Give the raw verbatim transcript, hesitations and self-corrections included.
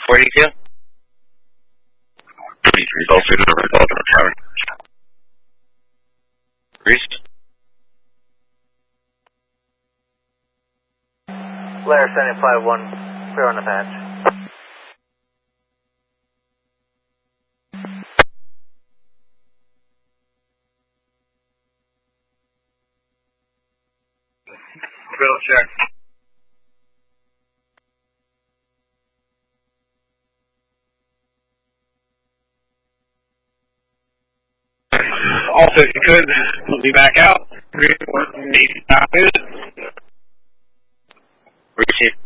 forty-two? twenty-three, Delta to the Delta Tower. Reese? Blair seventy-five one, clear on the patch. Bill, check. Also, if you could, let me back out. Three, four, eight, nine. Receive.